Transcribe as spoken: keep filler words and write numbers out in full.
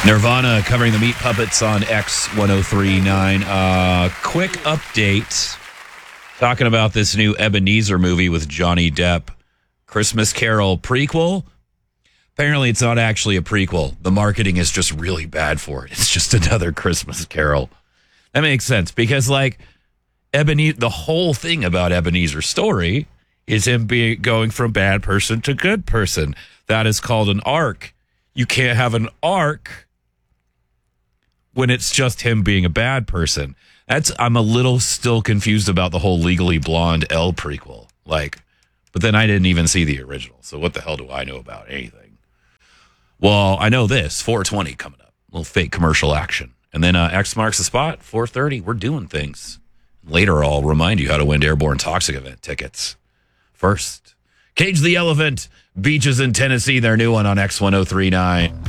Nirvana covering the Meat Puppets on X ten thirty-nine. Uh, quick update. Talking about this new Ebenezer movie with Johnny Depp. Christmas Carol prequel. Apparently it's not actually a prequel. The marketing is just really bad for it. It's just another Christmas Carol. That makes sense because, like, Ebenezer, the whole thing about Ebenezer's story is him being going from bad person to good person. That is called an arc. You can't have an arc when it's just him being a bad person. That's I'm a little still confused about the whole Legally Blonde Elle prequel. Like, but then I didn't even see the original. So what the hell do I know about anything? Well, I know this, four twenty coming up. A little fake commercial action. And then uh, X marks the spot, four thirty. We're doing things. Later, I'll remind you how to win Airborne Toxic event tickets. First, Cage the Elephant, Beaches in Tennessee, their new one on X ten thirty-nine.